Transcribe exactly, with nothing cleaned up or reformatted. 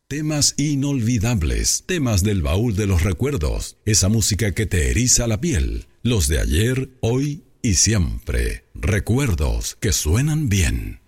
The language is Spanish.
Temas inolvidables, temas del baúl de los recuerdos, esa música que te eriza la piel, los de ayer, hoy y siempre. Recuerdos que suenan bien.